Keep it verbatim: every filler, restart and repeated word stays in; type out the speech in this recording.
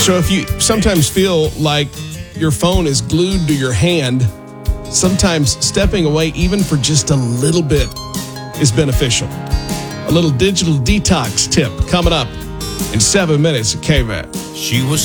So if you sometimes feel like your phone is glued to your hand, sometimes stepping away even for just a little bit is beneficial. A little digital detox tip coming up in seven minutes at K V A T. She was